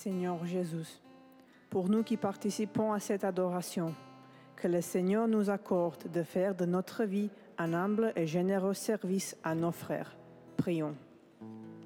Seigneur Jésus, pour nous qui participons à cette adoration, que le Seigneur nous accorde de faire de notre vie un humble et généreux service à nos frères. Prions.